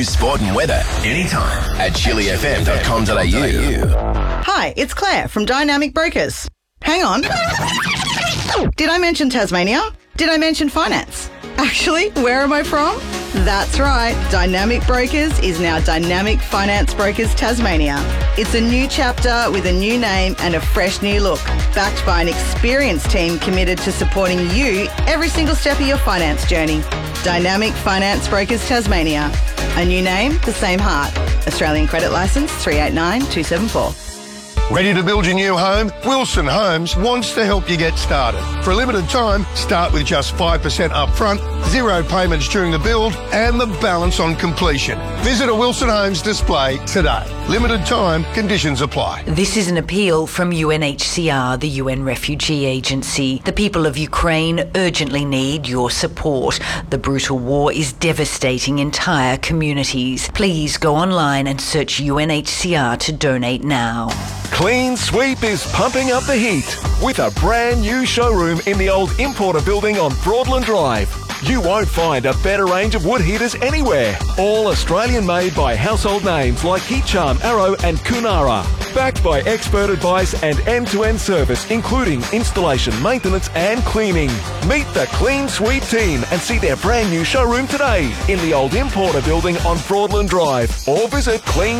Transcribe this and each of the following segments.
news, sport and weather anytime at chilifm.com.au. Hi, it's Claire from Dynamic Brokers. Hang on. Did I mention Tasmania? Did I mention finance? Actually, where am I from? That's right, Dynamic Brokers is now Dynamic Finance Brokers Tasmania. It's a new chapter with a new name and a fresh new look, backed by an experienced team committed to supporting you every single step of your finance journey. Dynamic Finance Brokers Tasmania. A new name, the same heart. Australian credit licence 389274. Ready to build your new home? Wilson Homes wants to help you get started. For a limited time, start with just 5% upfront, 0 payments during the build, and the balance on completion. Visit a Wilson Homes display today. Limited time, conditions apply. This is an appeal from UNHCR, the UN Refugee Agency. The people of Ukraine urgently need your support. The brutal war is devastating entire communities. Please go online and search UNHCR to donate now. Clean Sweep is pumping up the heat with a brand new showroom in the old Importer building on Broadland Drive. You won't find a better range of wood heaters anywhere. All Australian made by household names like Heat Charm, Arrow and Kunara. Backed by expert advice and end-to-end service including installation, maintenance and cleaning. Meet the Clean Sweep team and see their brand new showroom today in the old Importer building on Broadland Drive or visit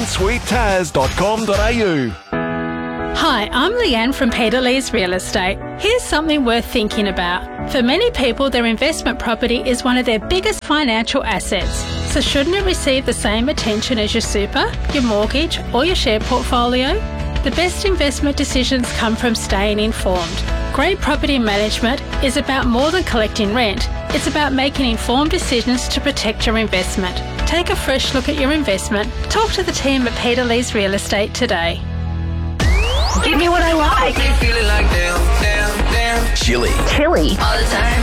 cleansweeptaz.com.au. Hi, I'm Leanne from Peter Lee's Real Estate. Here's something worth thinking about. For many people, their investment property is one of their biggest financial assets. So shouldn't it receive the same attention as your super, your mortgage or your share portfolio? The best investment decisions come from staying informed. Great property management is about more than collecting rent. It's about making informed decisions to protect your investment. Take a fresh look at your investment. Talk to the team at Peter Lee's Real Estate today. Give me what I like. Feeling like damn. Chili. All the time.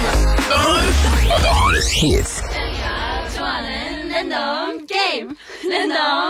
The hottest hits. Game.